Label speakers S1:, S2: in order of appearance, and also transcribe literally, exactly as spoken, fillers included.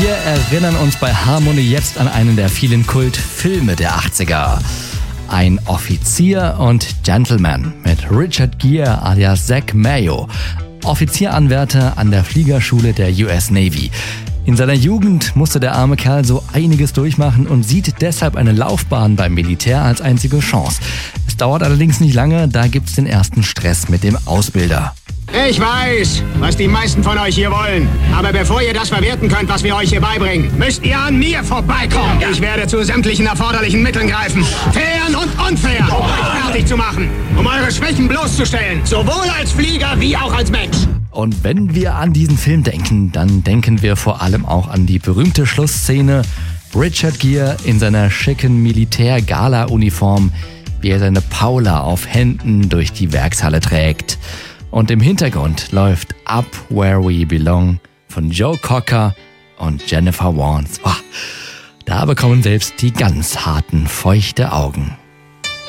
S1: Wir erinnern uns bei Harmony jetzt an einen der vielen Kultfilme der achtziger. Ein Offizier und Gentleman mit Richard Gere alias Zach Mayo, Offizieranwärter an der Fliegerschule der U S Navy. In seiner Jugend musste der arme Kerl so einiges durchmachen und sieht deshalb eine Laufbahn beim Militär als einzige Chance. Es dauert allerdings nicht lange, da gibt's den ersten Stress mit dem Ausbilder.
S2: Ich weiß, was die meisten von euch hier wollen. Aber bevor ihr das verwerten könnt, was wir euch hier beibringen, müsst ihr an mir vorbeikommen. Ich werde zu sämtlichen erforderlichen Mitteln greifen, fairen und unfair, um euch fertig zu machen, um eure Schwächen bloßzustellen, sowohl als Flieger wie auch als Mensch.
S1: Und wenn wir an diesen Film denken, dann denken wir vor allem auch an die berühmte Schlussszene. Richard Gere in seiner schicken Militär-Gala-Uniform, wie er seine Paula auf Händen durch die Werkshalle trägt. Und im Hintergrund läuft Up Where We Belong von Joe Cocker und Jennifer Warnes. Oh, da bekommen selbst die ganz harten, feuchte Augen.